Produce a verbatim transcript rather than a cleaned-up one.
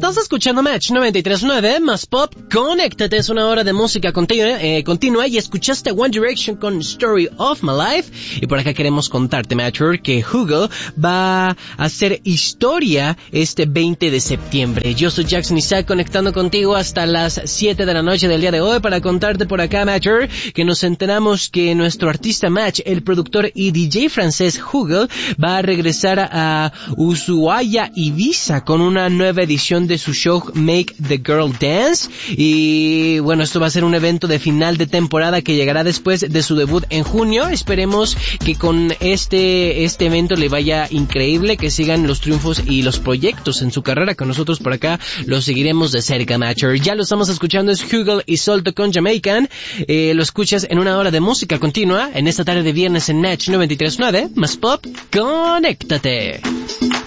Estás escuchando Match noventa y tres punto nueve, más pop, conéctate, es una hora de música continua, eh, continua y escuchaste One Direction con Story of My Life. Y por acá queremos contarte, Matcher, que Google va a hacer historia este veinte de septiembre. Yo soy Jackson Isaac, conectando contigo hasta las siete de la noche del día de hoy para contarte por acá, Matcher, que nos enteramos que nuestro artista Match, el productor y D J francés Google, va a regresar a Ushuaia, Ibiza, con una nueva edición de su show Make the Girl Dance. Y bueno, esto va a ser un evento de final de temporada que llegará después de su debut en junio. Esperemos que con este este evento le vaya increíble, que sigan los triunfos y los proyectos en su carrera, que nosotros por acá lo seguiremos de cerca, Matcher. Ya lo estamos escuchando, es Google y Solto con Jamaican. Eh, lo escuchas en una hora de música continua en esta tarde de viernes en Match noventa y tres punto nueve, más pop, conéctate.